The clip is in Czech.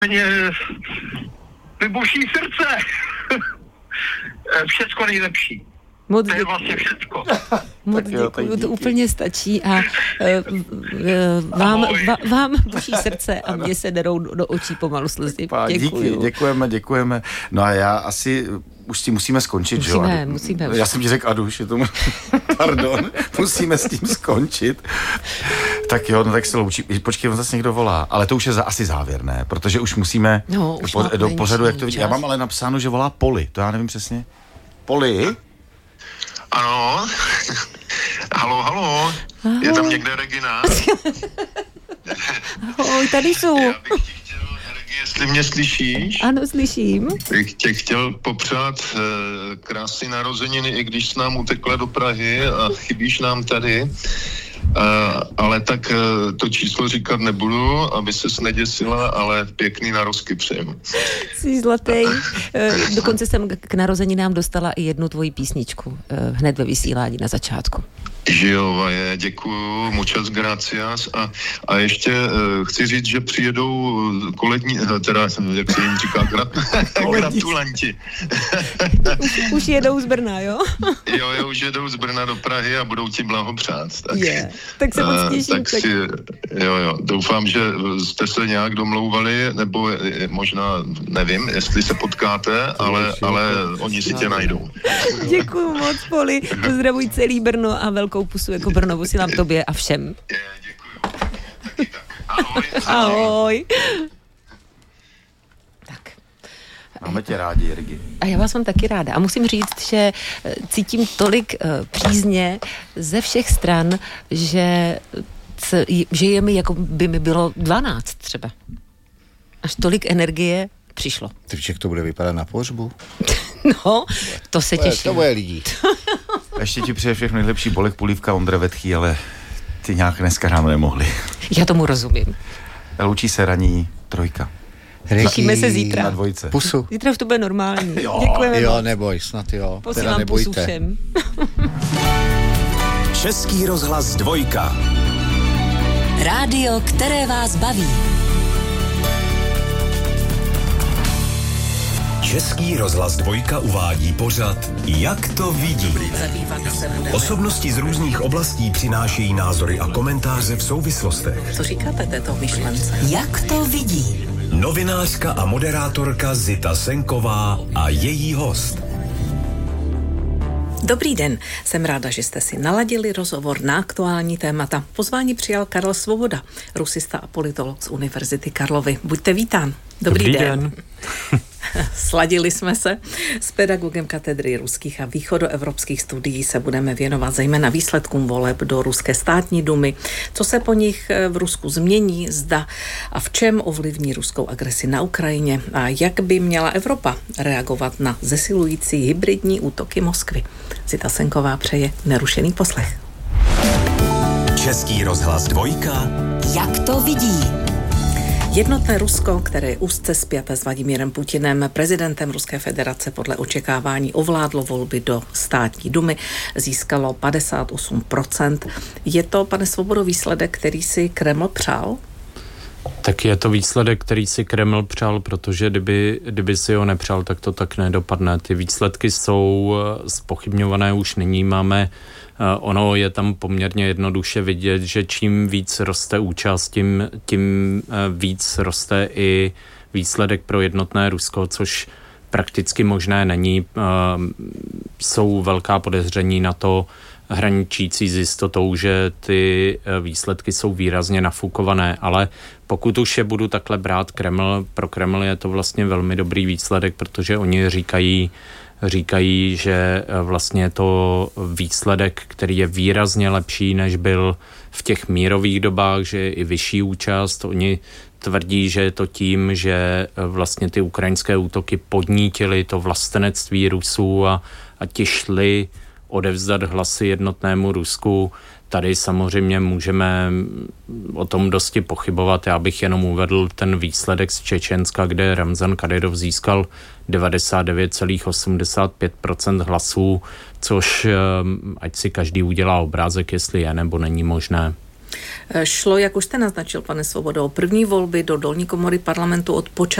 mě vybuší srdce. Všecko nejlepší. To je vlastně všecko. Moc děkuju, to úplně stačí a vám buší srdce a mně se derou do očí pomalu slzy. Díky, děkujeme. No a já asi už s tím musíme skončit, že jo? Musíme. Já jsem ti řekl Aduš, je tomu, pardon, musíme s tím skončit. Tak jo, no tak se loučí. Počkej, on zase někdo volá, ale to už je asi závěr, ne? Protože už musíme do pořadu, jak to vidí. Já mám ale napsáno, že volá Poli, to já nevím přesně. Poli? Ano. Halo. Je tam někde Regina? Ahoj, tady jsou. Já bych ti chtěl, Regi, jestli mě slyšíš? Ano, slyším. Bych tě chtěl popřát krásné narozeniny, i když jsi nám utekla do Prahy a chybíš nám tady. Ale tak to číslo říkat nebudu, aby ses neděsila, ale pěkný narozky přejem. Jsi zlatý. Dokonce jsem k narozeninám dostala i jednu tvoji písničku hned ve vysílání na začátku. Žijova je, děkuju, muchas gracias a ještě chci říct, že přijedou kolední, teda jak se jim říká, gratulanti. Už jedou z Brna, jo? Jo, už jedou z Brna do Prahy a budou ti blahopřát. Tak se moc těším. Jo, doufám, že jste se nějak domlouvali, nebo možná, nevím, jestli se potkáte, ale oni si tě najdou. Děkuju moc, Poli. Pozdravuj celý Brno a velkou pusu jako Brno posílám tobě a všem. Děkuju. Taky tak. Ahoj. Tak. Máme tě rádi, Regi. A já vás mám taky ráda. A musím říct, že cítím tolik přízně ze všech stran, že je mi, jako by mi bylo 12 třeba. Až tolik energie přišlo. Ty víš, jak to bude vypadat na pohřbu? No, to se těším. To bude lidí. Ještě ti přeje všechno nejlepší, Bolek, Pulívka, Ondra Vetchý, ale ty nějak dneska ráno nemohli. Já tomu rozumím. Loučí se ranní trojka. Těšíme se zítra. Na dvojce. Pusu. Zítra už to bude normální. Jo. Děkujeme. Jo, neboj, snad jo. Posílám teda pusu všem. Český rozhlas Dvojka. Rádio, které vás baví. Český rozhlas Dvojka uvádí pořad Jak to vidí. Osobnosti z různých oblastí přinášejí názory a komentáře v souvislostech. Co říkáte této myšlence? Jak to vidí? Novinářka a moderátorka Zita Senková a její host. Dobrý den, jsem ráda, že jste si naladili rozhovor na aktuální témata. Pozvání přijal Karel Svoboda, rusista a politolog z Univerzity Karlovy. Buďte vítán. Dobrý den. Sladili jsme se. S pedagogem katedry ruských a východoevropských studií se budeme věnovat zejména výsledkům voleb do ruské státní dumy, co se po nich v Rusku změní, zda a v čem ovlivní ruskou agresi na Ukrajině a jak by měla Evropa reagovat na zesilující hybridní útoky Moskvy. Zita Senková přeje nerušený poslech. Český rozhlas Dvojka. Jak to vidí? Jednotné Rusko, které je úzce spjaté s Vladimírem Putinem, prezidentem Ruské federace, podle očekávání ovládlo volby do státní dumy, získalo 58%. Je to, pane Svobodo, výsledek, který si Kreml přál? Tak je to výsledek, který si Kreml přál, protože kdyby si ho nepřál, tak to tak nedopadne. Ty výsledky jsou zpochybňované už nyní. Ono je tam poměrně jednoduše vidět, že čím víc roste účast, tím víc roste i výsledek pro jednotné Rusko, což prakticky možné není. Jsou velká podezření na to, hraničící s jistotou, že ty výsledky jsou výrazně nafukované, ale pokud už je budu takhle brát pro Kreml je to vlastně velmi dobrý výsledek, protože oni říkají, že vlastně je to výsledek, který je výrazně lepší, než byl v těch mírových dobách, že je i vyšší účast. Oni tvrdí, že je to tím, že vlastně ty ukrajinské útoky podnítily to vlastenectví Rusů a ti šli odevzdat hlasy jednotnému Rusku. Tady samozřejmě můžeme o tom dosti pochybovat. Já bych jenom uvedl ten výsledek z Čečenska, kde Ramzan Kadyrov získal 99,85% hlasů, což ať si každý udělá obrázek, jestli je nebo není možné. Šlo, jak už jste naznačil, pane Svobodo, první volby do dolní komory parlamentu od počátku